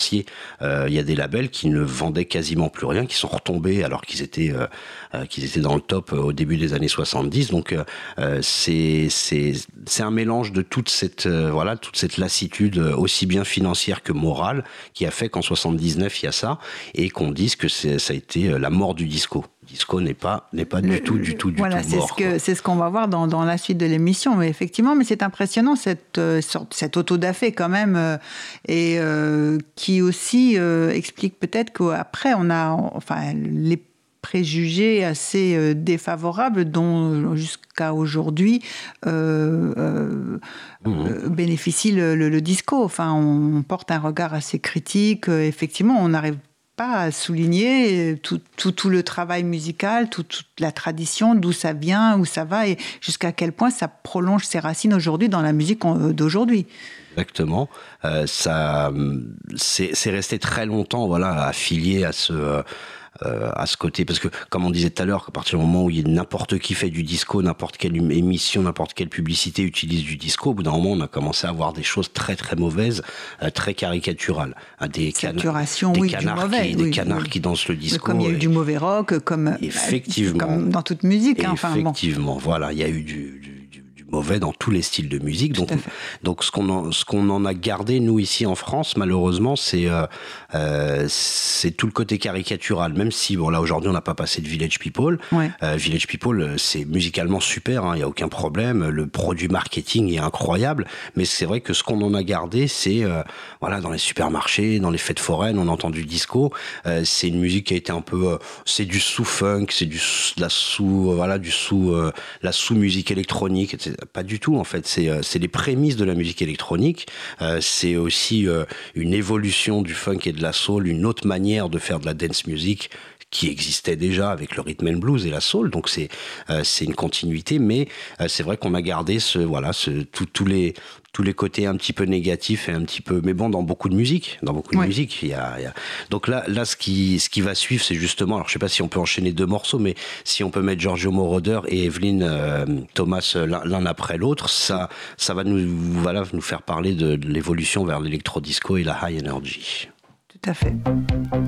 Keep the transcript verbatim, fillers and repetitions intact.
licencié. Euh, il y a des labels qui ne vendaient quasiment plus rien, qui sont retombés alors qu'ils étaient euh, euh, qu'ils étaient dans le top au début des années soixante-dix. Donc euh, c'est c'est c'est un mélange de toute cette euh, voilà toute cette lassitude aussi bien financière que morale qui a fait qu'en soixante-dix-neuf il y a ça et qu'on dise que c'est, ça a été la mort du disco. Le disco n'est pas n'est pas le, du tout du tout du voilà, tout c'est mort. Ce que, c'est ce qu'on va voir dans dans la suite de l'émission. Mais effectivement, mais c'est impressionnant cette euh, sorte cette auto-da-fé quand même euh, et euh, qui aussi euh, explique peut-être qu'après on a enfin les préjugés assez euh, défavorables dont jusqu'à aujourd'hui euh, euh, mmh. euh, bénéficie le, le, le disco. Enfin, on porte un regard assez critique. Euh, effectivement, on n'arrive pas à souligner tout, tout, tout le travail musical, tout, toute la tradition, d'où ça vient, où ça va, et jusqu'à quel point ça prolonge ses racines aujourd'hui dans la musique d'aujourd'hui. Exactement. Euh, ça, c'est, c'est resté très longtemps, voilà, affilié à ce... Euh, Euh, à ce côté, parce que comme on disait tout à l'heure, à partir du moment où il y a n'importe qui fait du disco, n'importe quelle émission, n'importe quelle publicité utilise du disco, au bout d'un moment on a commencé à avoir des choses très très mauvaises, euh, très caricaturales, hein, des, cana- des oui, canards, mauvais, qui, oui, des canards oui. qui dansent le disco. Comme il y a eu et, du mauvais rock, comme effectivement, comme dans toute musique. Hein, enfin, effectivement, bon. Voilà, il y a eu du, du, du mauvais dans tous les styles de musique. Donc, donc ce qu'on en, ce qu'on en a gardé nous ici en France, malheureusement, c'est euh, euh, c'est tout le côté caricatural. Même si bon là aujourd'hui on n'a pas passé de Village People. Ouais. Euh, Village People, c'est musicalement super, il hein, y a aucun problème. Le produit marketing est incroyable, mais c'est vrai que ce qu'on en a gardé, c'est euh, voilà dans les supermarchés, dans les fêtes foraines, on entend du disco. Euh, c'est une musique qui a été un peu, euh, c'est du sous-funk, c'est du de la sous, euh, voilà du sous, euh, la sous-musique électronique, et cetera. Pas du tout en fait, c'est, euh, c'est les prémices de la musique électronique, euh, c'est aussi euh, une évolution du funk et de la soul, une autre manière de faire de la dance music qui existait déjà avec le rhythm and blues et la soul, donc c'est euh, c'est une continuité, mais euh, c'est vrai qu'on a gardé ce voilà ce tous les tous les côtés un petit peu négatifs et un petit peu, mais bon, dans beaucoup de musique, dans beaucoup de ouais. musique, il y a, il y a donc là là ce qui ce qui va suivre, c'est justement, alors je sais pas si on peut enchaîner deux morceaux, mais si on peut mettre Giorgio Moroder et Evelyn euh, Thomas l'un, l'un après l'autre, ça ça va nous voilà nous faire parler de, de l'évolution vers l'électro disco et la high energy. Tout à fait.